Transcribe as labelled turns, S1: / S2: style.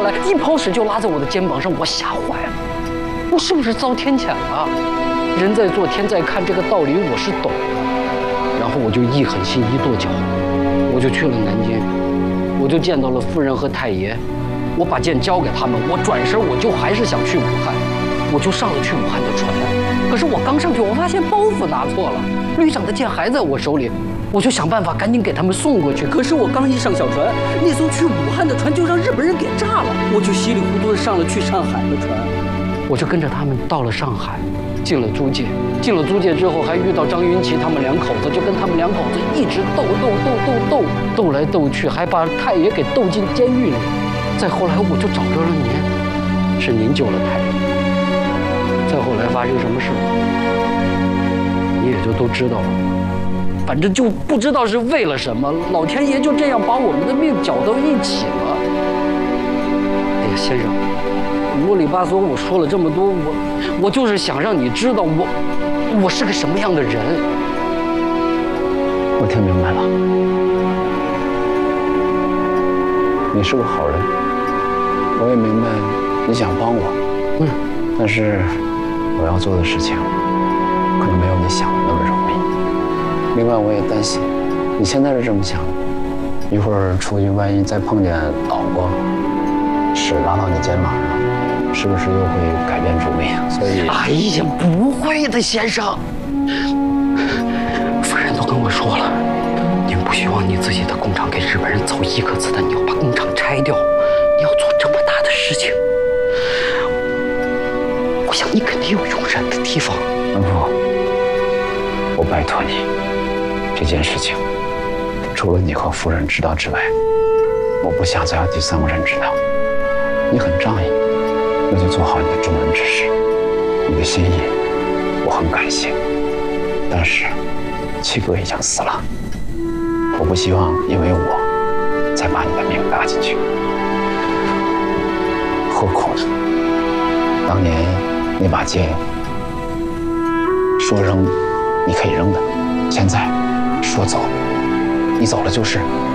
S1: 来，一抛屎就拉在我的肩膀上，我吓坏了。我是不是遭天谴了？人在做，天在看，这个道理我是懂的。然后我就一狠心一跺脚，我就去了南京，我就见到了夫人和太爷，我把剑交给他们，我转身我就还是想去武汉，我就上了去武汉的船。可是我刚上去，我发现包袱拿错了，旅长的剑还在我手里，我就想办法赶紧给他们送过去。可是我刚一上小船，那艘去武汉的船就让日本人给炸了，我就稀里糊涂的上了去上海的船，我就跟着他们到了上海。进了租界，进了租界之后，还遇到张云奇他们两口子，就跟他们两口子一直斗来斗去，还把太爷给斗进监狱里。再后来，我就找着了您，是您救了太爷。再后来发生什么事，你也就都知道了。反正就不知道是为了什么，老天爷就这样把我们的命搅到一起了。哎呀，先生。啰里吧嗦，我说了这么多，我就是想让你知道我是个什么样的人。
S2: 我听明白了，你是个好人，我也明白你想帮我，但是我要做的事情可能没有你想的那么容易。另外，我也担心，你现在是这么想的，一会儿出去万一再碰见老婆，屎拉到你肩膀上。是不是又会改变主意？所以，
S1: 哎呀，不会的，先生。夫人都跟我说了，您不希望你自己的工厂给日本人走一颗子弹，你要把工厂拆掉，你要做这么大的事情。我想你肯定有容忍的地方。
S2: 不，我拜托你，这件事情除了你和夫人知道之外，我不想再有第三个人知道。你很仗义。那就做好你的重任之事，你的心意我很感谢，但是七哥已经死了，我不希望因为我再把你的命搭进去。何况当年那把剑说扔你可以扔的，现在说走你走了就是。